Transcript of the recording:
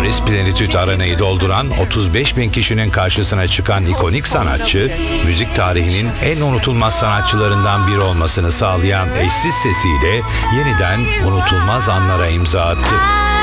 Paris Plenitude Arena'yı dolduran 35 bin kişinin karşısına çıkan ikonik sanatçı, müzik tarihinin en unutulmaz sanatçılarından biri olmasını sağlayan eşsiz sesiyle yeniden unutulmaz anlara imza attı.